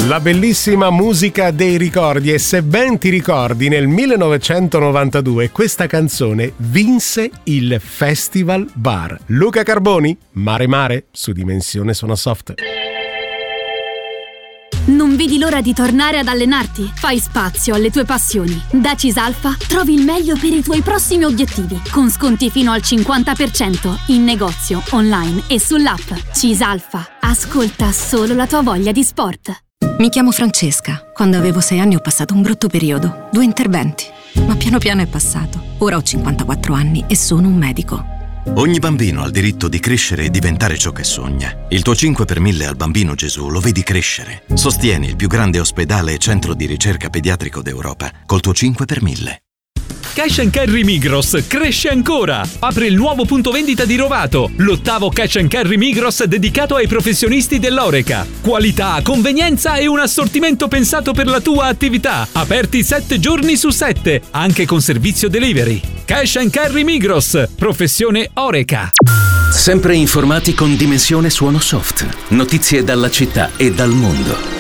La bellissima musica dei ricordi, e se ben ti ricordi, nel 1992 questa canzone vinse il Festival Bar. Luca Carboni, Mare Mare, su Dimensione Suona Soft. Non vedi l'ora di tornare ad allenarti? Fai spazio alle tue passioni. Da Cisalfa trovi il meglio per i tuoi prossimi obiettivi, con sconti fino al 50% in negozio, online e sull'app. Cisalfa, ascolta solo la tua voglia di sport. Mi chiamo Francesca. Quando avevo 6 anni ho passato un brutto periodo, 2 interventi, ma piano piano è passato. Ora ho 54 anni e sono un medico. Ogni bambino ha il diritto di crescere e diventare ciò che sogna. Il tuo 5 per 1000 al Bambino Gesù lo vedi crescere. Sostieni il più grande ospedale e centro di ricerca pediatrico d'Europa col tuo 5 per 1000. Cash & Carry Migros cresce ancora. Apre il nuovo punto vendita di Rovato, l'8º Cash & Carry Migros dedicato ai professionisti dell'Horeca. Qualità, convenienza e un assortimento pensato per la tua attività. Aperti 7 giorni su 7, anche con servizio delivery. Cash & Carry Migros, professione Horeca. Sempre informati con Dimensione Suono Soft. Notizie dalla città e dal mondo.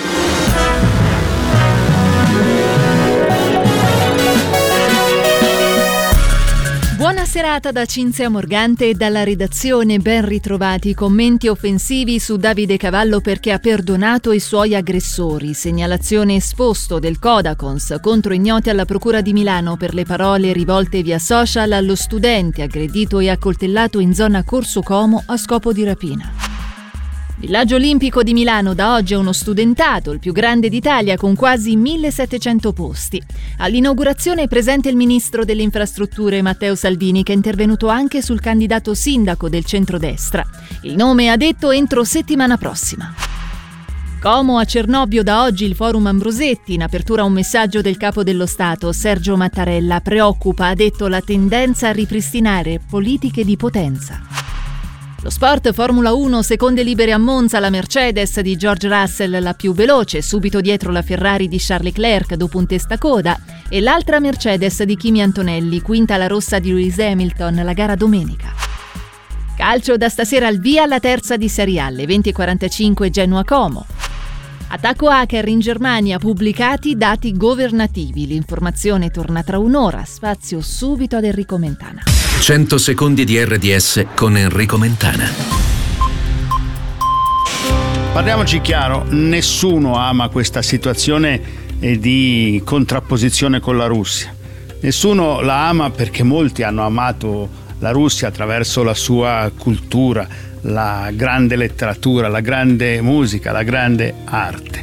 Buona serata da Cinzia Morgante e dalla redazione. Ben ritrovati. Commenti offensivi su Davide Cavallo perché ha perdonato i suoi aggressori. Segnalazione esposto del Codacons contro ignoti alla Procura di Milano per le parole rivolte via social allo studente aggredito e accoltellato in zona Corso Como a scopo di rapina. Villaggio Olimpico di Milano da oggi è uno studentato, il più grande d'Italia, con quasi 1700 posti. All'inaugurazione è presente il ministro delle infrastrutture Matteo Salvini, che è intervenuto anche sul candidato sindaco del centrodestra. Il nome, ha detto, entro settimana prossima. Como a Cernobbio da oggi il Forum Ambrosetti, in apertura un messaggio del capo dello Stato Sergio Mattarella. Preoccupa, ha detto, la tendenza a ripristinare politiche di potenza. Lo sport, Formula 1, seconde libere a Monza, la Mercedes di George Russell la più veloce, subito dietro la Ferrari di Charles Leclerc dopo un testacoda, e l'altra Mercedes di Kimi Antonelli, quinta la rossa di Lewis Hamilton, la gara domenica. Calcio, da stasera al via la terza di Serie A, alle 20:45 Genoa Como. Attacco hacker in Germania, pubblicati dati governativi. L'informazione torna tra un'ora, spazio subito ad Enrico Mentana. 100 secondi di RDS con Enrico Mentana. Parliamoci chiaro, nessuno ama questa situazione di contrapposizione con la Russia. Nessuno la ama perché molti hanno amato la Russia attraverso la sua cultura, la grande letteratura, la grande musica, la grande arte.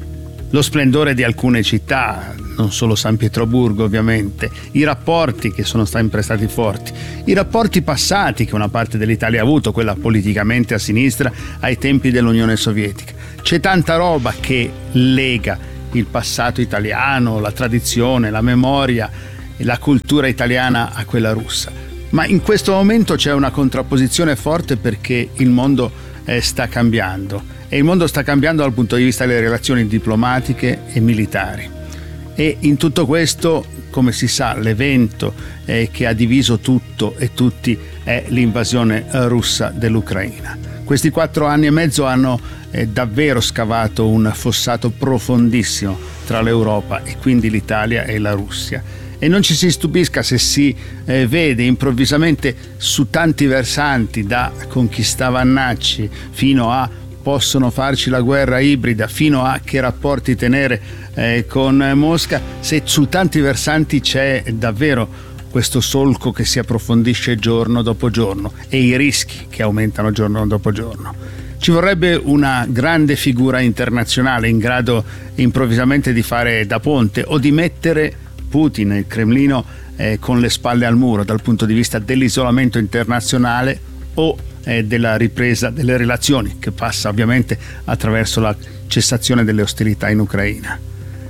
Lo splendore di alcune città, non solo San Pietroburgo ovviamente, i rapporti che sono sempre stati forti, i rapporti passati che una parte dell'Italia ha avuto, quella politicamente a sinistra ai tempi dell'Unione Sovietica. C'è tanta roba che lega il passato italiano, la tradizione, la memoria e la cultura italiana a quella russa. Ma in questo momento c'è una contrapposizione forte perché il mondo sta cambiando, e il mondo sta cambiando dal punto di vista delle relazioni diplomatiche e militari. E in tutto questo, come si sa, l'evento che ha diviso tutto e tutti è l'invasione russa dell'Ucraina. Questi 4 anni e mezzo hanno davvero scavato un fossato profondissimo tra l'Europa e quindi l'Italia e la Russia. E non ci si stupisca se si vede improvvisamente su tanti versanti, da conquistavannacci fino a possono farci la guerra ibrida, fino a che rapporti tenere con Mosca, se su tanti versanti c'è davvero questo solco che si approfondisce giorno dopo giorno e i rischi che aumentano giorno dopo giorno. Ci vorrebbe una grande figura internazionale in grado improvvisamente di fare da ponte o di mettere Putin e il Cremlino con le spalle al muro dal punto di vista dell'isolamento internazionale o della ripresa delle relazioni, che passa ovviamente attraverso la cessazione delle ostilità in Ucraina.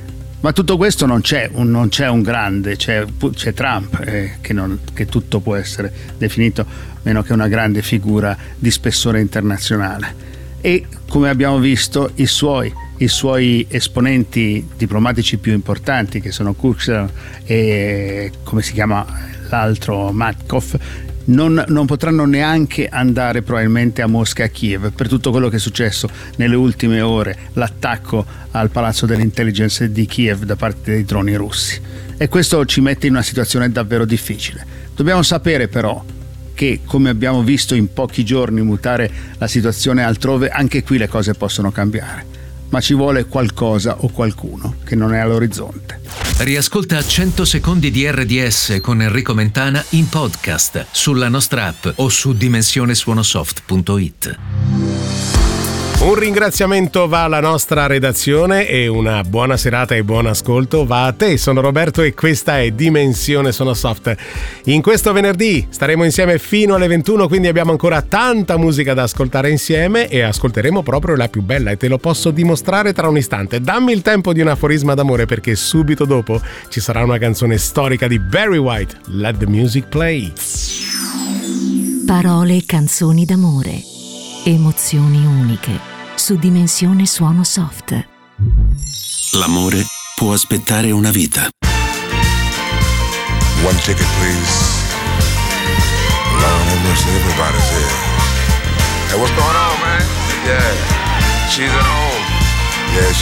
Ma tutto questo non c'è un grande, c'è Trump che tutto può essere definito meno che una grande figura di spessore internazionale, e come abbiamo visto i suoi esponenti diplomatici più importanti, che sono Kushner e come si chiama l'altro, Matkov, non potranno neanche andare probabilmente a Mosca e a Kiev per tutto quello che è successo nelle ultime ore, l'attacco al palazzo dell'intelligence di Kiev da parte dei droni russi, e questo ci mette in una situazione davvero difficile. Dobbiamo sapere però che, come abbiamo visto in pochi giorni mutare la situazione altrove, anche qui le cose possono cambiare, ma ci vuole qualcosa o qualcuno che non è all'orizzonte. Riascolta 100 secondi di RDS con Enrico Mentana in podcast sulla nostra app o su dimensionesuonosoft.it. Un ringraziamento va alla nostra redazione e una buona serata e buon ascolto va a te. Sono Roberto e questa è Dimensione Suonosoft. In questo venerdì staremo insieme fino alle 21, quindi abbiamo ancora tanta musica da ascoltare insieme e ascolteremo proprio la più bella, e te lo posso dimostrare tra un istante. Dammi il tempo di un aforisma d'amore, perché subito dopo ci sarà una canzone storica di Barry White. Let the music play. Parole e canzoni d'amore. Emozioni uniche su Dimensione Suonosoft. L'amore può aspettare una vita. One ticket, please. Lord have mercy, everybody's here. Hey, what's going on, man? Yeah, she's at home. Yeah,